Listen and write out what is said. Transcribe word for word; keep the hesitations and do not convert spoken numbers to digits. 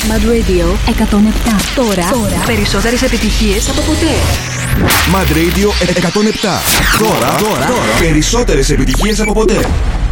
Mad Radio εκατόν επτά. Τώρα, Τώρα. περισσότερες επιτυχίες από ποτέ. Mad Radio εκατόν επτά. Τώρα, Τώρα. Τώρα. περισσότερες επιτυχίες από ποτέ.